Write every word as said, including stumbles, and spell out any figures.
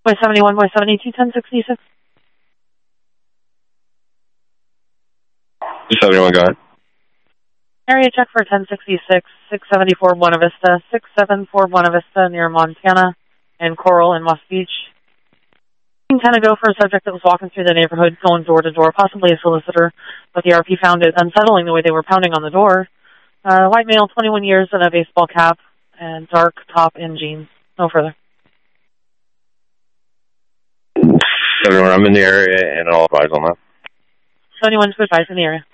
Boy seventy-one, boy seventy-two, ten sixty-six. seventy-one, go ahead. Area check for ten sixty-six, six seventy-four Buena Vista, six seventy-four Buena Vista near Montana and Coral in West Beach. You can kind of go for a subject that was walking through the neighborhood, going door to door, possibly a solicitor, but the R P found it unsettling the way they were pounding on the door. Uh, white male, twenty-one years, and a baseball cap, and dark top and jeans. No further. seventy-one, I'm in the area, and I'll advise on that. seventy-one to advise in the area.